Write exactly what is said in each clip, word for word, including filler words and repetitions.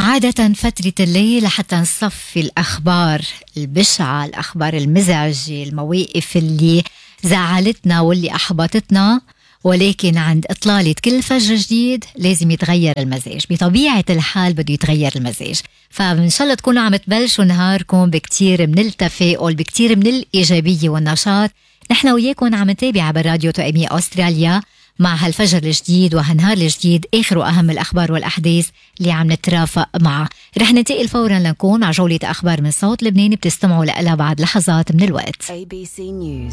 عادة فترة الليل لحتى نصفي الأخبار البشعة، الأخبار المزعجة، المواقف اللي زعلتنا واللي أحبطتنا، ولكن عند إطلالة كل فجر جديد لازم يتغير المزاج. بطبيعة الحال بده يتغير المزاج، فإن شاء الله تكونوا عم تبلشوا نهاركم بكتير من التفاؤل، بكتير من الإيجابية والنشاط. نحن وياكم عم نتابع عبر راديو توأمية أستراليا مع هالفجر الجديد وهالنهار الجديد، آخر وأهم الأخبار والأحداث اللي عم نترافق معها. رح ننتقل فورا لنكون مع جولة أخبار من صوت لبنان بتستمعوا لها بعد لحظات من الوقت. A B C News.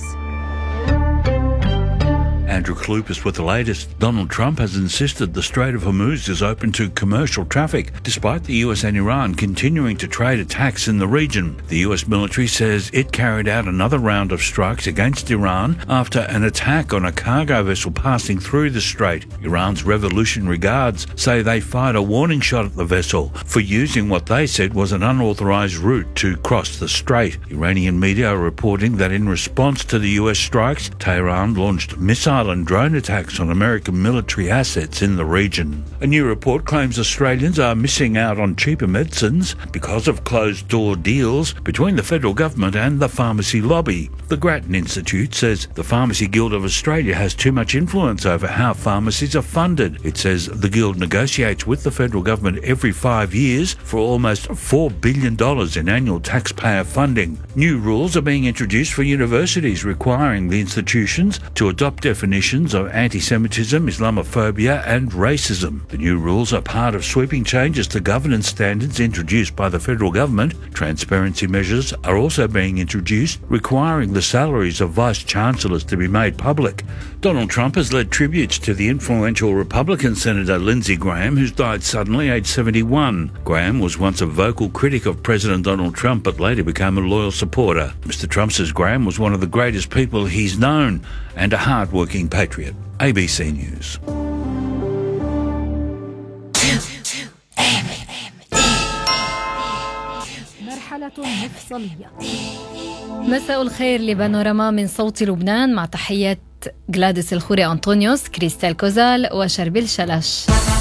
Andrew Kalupis with the latest. Donald Trump has insisted the Strait of Hormuz is open to commercial traffic, despite the U S and Iran continuing to trade attacks in the region. The U S military says it carried out another round of strikes against Iran after an attack on a cargo vessel passing through the strait. Iran's Revolutionary Guards say they fired a warning shot at the vessel for using what they said was an unauthorized route to cross the strait. Iranian media are reporting that in response to the U S strikes, Tehran launched missile and drone attacks on American military assets in the region. A new report claims Australians are missing out on cheaper medicines because of closed-door deals between the federal government and the pharmacy lobby. The Grattan Institute says the Pharmacy Guild of Australia has too much influence over how pharmacies are funded. It says the Guild negotiates with the federal government every five years for almost four billion dollars in annual taxpayer funding. New rules are being introduced for universities requiring the institutions to adopt definitions of anti-Semitism, Islamophobia and racism. The new rules are part of sweeping changes to governance standards introduced by the federal government. Transparency measures are also being introduced, requiring the salaries of vice-chancellors to be made public. Donald Trump has led tributes to the influential Republican Senator Lindsey Graham, who's died suddenly aged seventy-one. Graham was once a vocal critic of President Donald Trump, but later became a loyal supporter. Mister Trump says Graham was one of the greatest people he's known and a hard-working patriot. A B C News. مرحلة مفصلية. مساء الخير لبانوراما من صوت لبنان، مع تحية غلاديس الخوري أنطونيوس، كريستال كوزال وشربيل شلش.